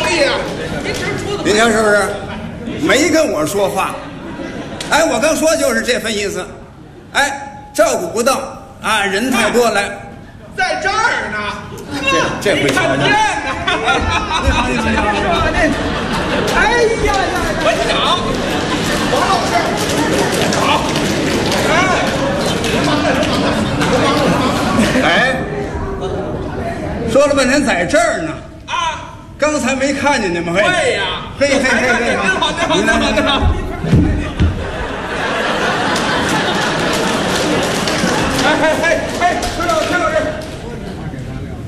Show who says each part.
Speaker 1: 对呀，
Speaker 2: 您瞧是不是？没跟我说话。哎，我刚说就是这份意思。哎，照顾不到啊，人太多来。
Speaker 1: 在这儿呢。
Speaker 2: 这回瞧
Speaker 1: 见呢。哎呀呀！馆长，王老师，好。
Speaker 2: 哎，说了半天在这儿呢。
Speaker 1: 啊，
Speaker 2: 刚才没看见你们。
Speaker 1: 对呀，
Speaker 2: 嘿，
Speaker 1: 真好，真好，真好，真好。哎，